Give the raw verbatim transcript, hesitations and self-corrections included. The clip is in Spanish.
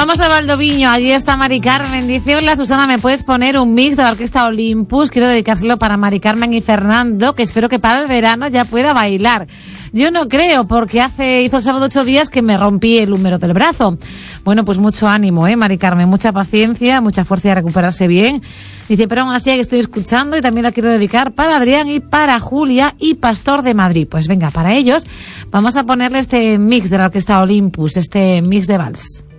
Vamos a Valdoviño, allí está Mari Carmen. Dice, hola Susana, ¿me puedes poner un mix de la Orquesta Olympus? Quiero dedicárselo para Mari Carmen y Fernando, que espero que para el verano ya pueda bailar. Yo no creo, porque hace, hizo el sábado ocho días que me rompí el húmero del brazo. Bueno, pues mucho ánimo, eh, Mari Carmen, mucha paciencia, mucha fuerza de recuperarse bien. Dice, pero aún así que estoy escuchando y también la quiero dedicar para Adrián y para Julia y Pastor de Madrid. Pues venga, para ellos vamos a ponerle este mix de la Orquesta Olympus, este mix de vals.